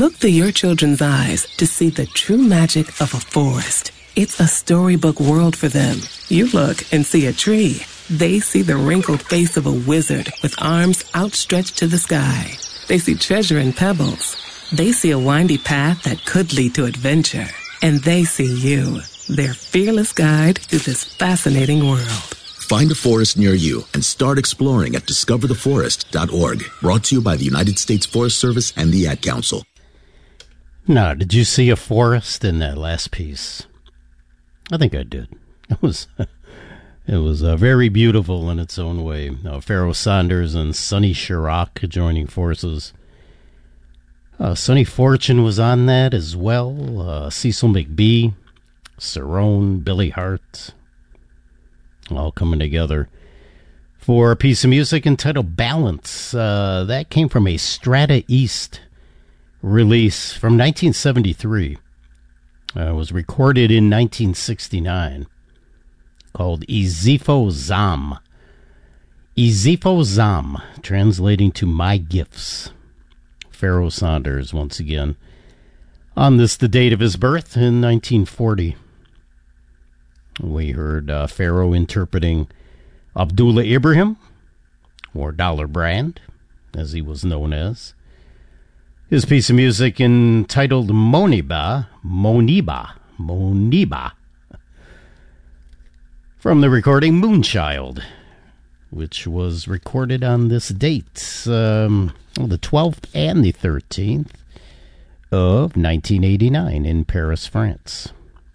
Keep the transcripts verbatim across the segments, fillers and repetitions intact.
Look through your children's eyes to see the true magic of a forest. It's a storybook world for them. You look and see a tree. They see the wrinkled face of a wizard with arms outstretched to the sky. They see treasure in pebbles. They see a windy path that could lead to adventure. And they see you, their fearless guide through this fascinating world. Find a forest near you and start exploring at discover the forest dot org. Brought to you by the United States Forest Service and the Ad Council. Now, did you see a forest in that last piece? I think I did. It was it was uh, very beautiful in its own way. Uh, Pharoah Sanders and Sonny Chirac joining forces. Uh, Sonny Fortune was on that as well. Uh, Cecil McBee, Cerrone, Billy Hart, all coming together for a piece of music entitled Balance. Uh, that came from a Strata East release from nineteen seventy-three. Uh, it was recorded in nineteen sixty-nine, called Izifo Zam. Izifo Zam, translating to My Gifts. Pharoah Sanders, once again, on this, the date of his birth in nineteen forty. We heard uh, Pharoah interpreting Abdullah Ibrahim, or Dollar Brand, as he was known as. His piece of music entitled Moniba, Moniba, Moniba, from the recording Moonchild, which was recorded on this date, um, the twelfth and the thirteenth of nineteen eighty-nine in Paris, France.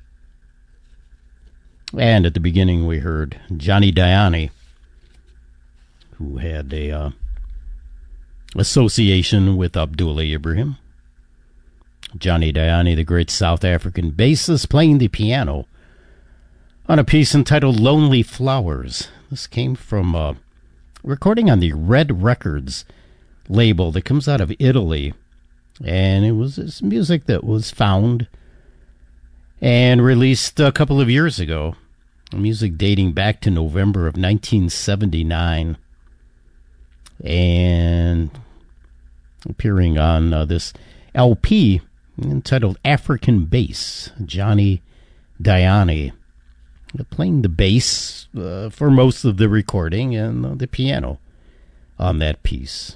And at the beginning we heard Johnny Diani, who had a uh, association with Abdullah Ibrahim. Johnny Diani, the great South African bassist, playing the piano on a piece entitled Lonely Flowers. This came from a recording on the Red Records label that comes out of Italy. And it was this music that was found and released a couple of years ago. Music dating back to November of nineteen seventy-nine. And appearing on uh, this L P entitled African Bass, Johnny Diani, playing the bass uh, for most of the recording and uh, the piano on that piece.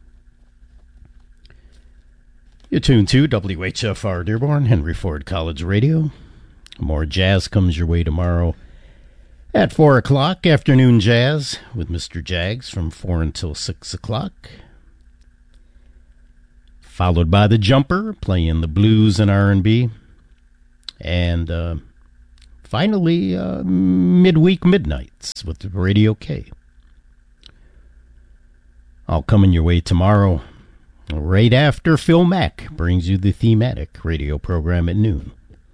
You're tuned to W H F R Dearborn, Henry Ford College Radio. More jazz comes your way tomorrow at four o'clock, afternoon jazz with Mister Jags from four until six o'clock. Followed by the Jumper, playing the blues and R and B. And uh, finally, uh, midweek midnights with Radio K. All coming your way tomorrow, right after Phil Mack brings you the thematic radio program at noon.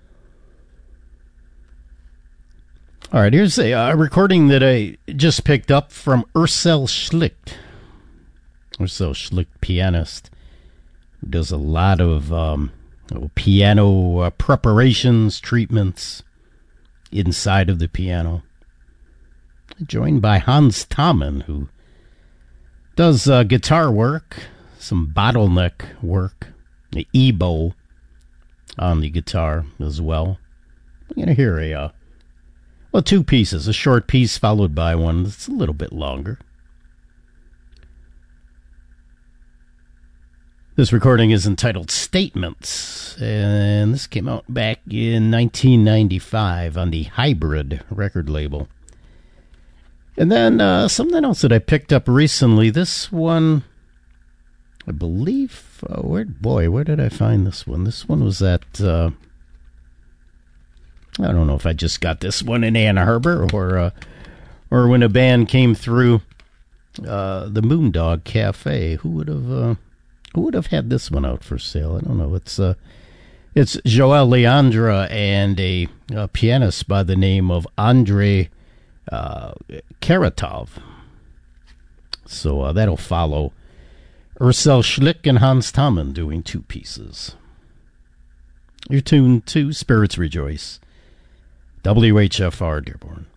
All right, here's a uh, recording that I just picked up from Ursel Schlicht. Ursel Schlicht, pianist, who does a lot of um, piano uh, preparations, treatments inside of the piano. Joined by Hans Tammen, who does uh, guitar work, some bottleneck work, the E-bow on the guitar as well. We're going to hear a, uh, well, two pieces, a short piece followed by one that's a little bit longer. This recording is entitled Statements, and this came out back in nineteen ninety-five on the Hybrid record label. And then uh, something else that I picked up recently, this one, I believe, uh, where, boy, where did I find this one? This one was at, uh, I don't know if I just got this one in Ann Arbor or uh, or when a band came through uh, the Moondog Cafe. Who would have uh, who would have had this one out for sale? I don't know. It's uh, it's Joel Leandra and a, a pianist by the name of Andrei uh, Karatov. So uh, that'll follow Ursel Schlicht and Hans Tammen doing two pieces. You're tuned to Spirits Rejoice, W H F R Dearborn.